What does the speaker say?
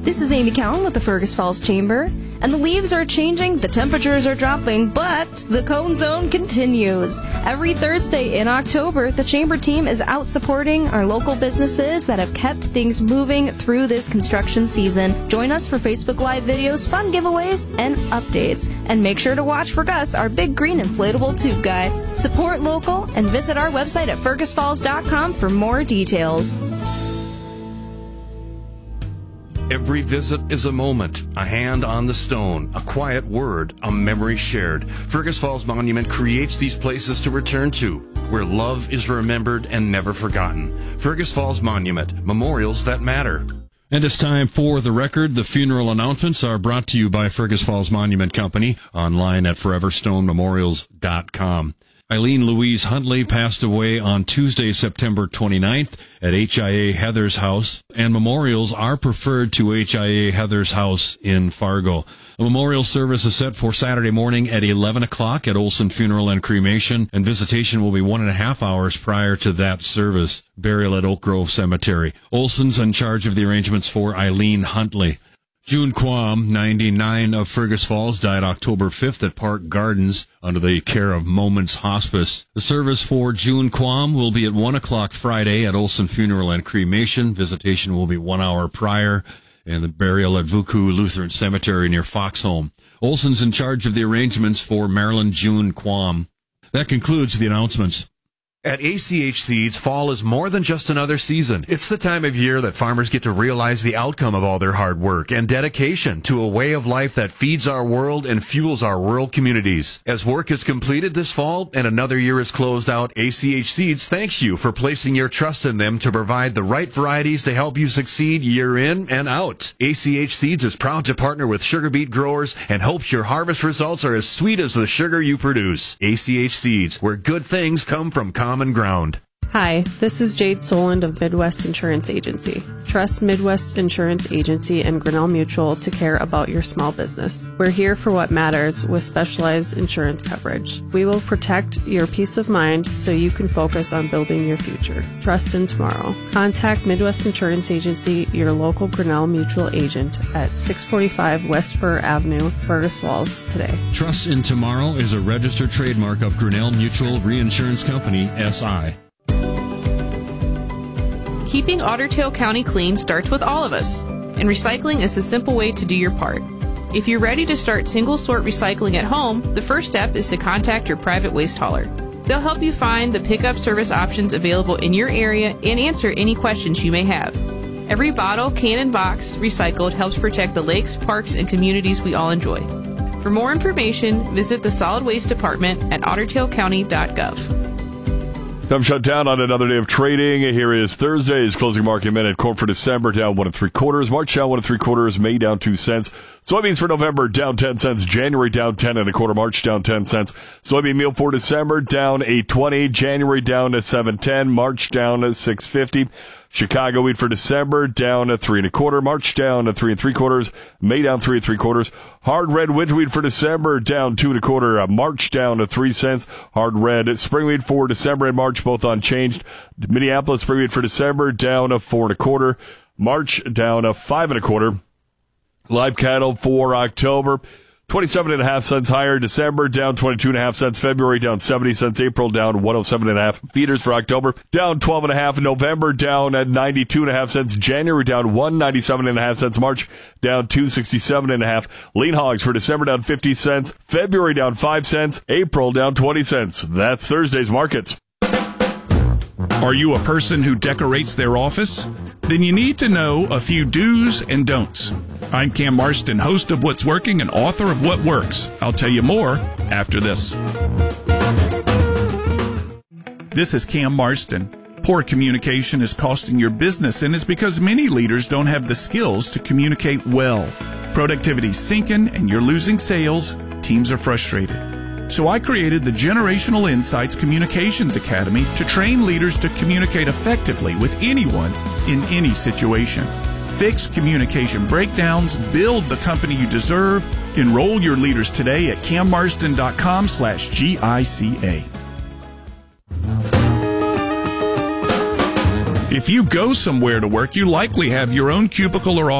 This is Amy Cowan with the Fergus Falls Chamber, and the leaves are changing, the temperatures are dropping, but the Cone Zone continues. Every Thursday in October, the Chamber team is out supporting our local businesses that have kept things moving through this construction season. Join us for Facebook Live videos, fun giveaways, and updates. And make sure to watch for Gus, our big green inflatable tube guy. Support local and visit our website at fergusfalls.com for more details. Every visit is a moment, a hand on the stone, a quiet word, a memory shared. Fergus Falls Monument creates these places to return to, where love is remembered and never forgotten. Fergus Falls Monument, memorials that matter. And it's time for The Record. The funeral announcements are brought to you by Fergus Falls Monument Company, online at foreverstonememorials.com. Eileen Louise Huntley passed away on Tuesday, September 29th at HIA Heather's house, and memorials are preferred to HIA Heather's house in Fargo. A memorial service is set for Saturday morning at 11 o'clock at Olson Funeral and Cremation, and visitation will be 1.5 hours prior to that service. Burial at Oak Grove Cemetery. Olson's in charge of the arrangements for Eileen Huntley. June Quam, 99, of Fergus Falls, died October 5th at Park Gardens under the care of Moments Hospice. The service for June Quam will be at 1 o'clock Friday at Olson Funeral and Cremation. Visitation will be 1 hour prior, and the burial at Vuku Lutheran Cemetery near Foxholm. Olson's in charge of the arrangements for Marilyn June Quam. That concludes the announcements. At ACH Seeds, fall is more than just another season. It's the time of year that farmers get to realize the outcome of all their hard work and dedication to a way of life that feeds our world and fuels our rural communities. As work is completed this fall and another year is closed out, ACH Seeds thanks you for placing your trust in them to provide the right varieties to help you succeed year in and out. ACH Seeds is proud to partner with sugar beet growers and hopes your harvest results are as sweet as the sugar you produce. ACH Seeds, where good things come from common ground. Hi, this is Jade Soland of Midwest Insurance Agency. Trust Midwest Insurance Agency and Grinnell Mutual to care about your small business. We're here for what matters with specialized insurance coverage. We will protect your peace of mind so you can focus on building your future. Trust in tomorrow. Contact Midwest Insurance Agency, your local Grinnell Mutual agent, at 645 West Fir Avenue, Fergus Falls, today. Trust in Tomorrow is a registered trademark of Grinnell Mutual Reinsurance Company, S.I. Keeping Otter Tail County clean starts with all of us, and recycling is a simple way to do your part. If you're ready to start single-sort recycling at home, the first step is to contact your private waste hauler. They'll help you find the pickup service options available in your area and answer any questions you may have. Every bottle, can, and box recycled helps protect the lakes, parks, and communities we all enjoy. For more information, visit the Solid Waste Department at ottertailcounty.gov. Time shut down on another day of trading. Here is Thursday's closing market minute. Corn for December down 1 3/4. March down 1 3/4. May down 2 cents. Soybeans for November down 10 cents. January down 10 1/4. March down 10 cents. Soybean meal for December down 8.20. January down to 7.10. March down to 6.50. Chicago wheat for December down to 3 1/4. March down to 3 3/4. May down 3 3/4. Hard red winter wheat for December down 2 1/4. March down to 3 cents. Hard red spring wheat for December and March both unchanged. Minneapolis spring wheat for December down to 4 1/4. March down to 5 1/4. Live cattle for October 27.5 cents higher. December down 22.5 cents. February down 70 cents. April down 107.5. Feeders for October down 12.5. November down at 92.5 cents. January down 197.5 cents. March down 267.5. Lean hogs for December down 50 cents. February down 5 cents. April down 20 cents. That's Thursday's markets. Are you a person who decorates their office? Then you need to know a few do's and don'ts. I'm Cam Marston, host of What's Working and author of What Works. I'll tell you more after this. This is Cam Marston. Poor communication is costing your business, and it's because many leaders don't have the skills to communicate well. Productivity's sinking and you're losing sales. Teams are frustrated. So I created the Generational Insights Communications Academy to train leaders to communicate effectively with anyone in any situation. Fix communication breakdowns, build the company you deserve. Enroll your leaders today at cammarston.com/GICA. If you go somewhere to work, you likely have your own cubicle or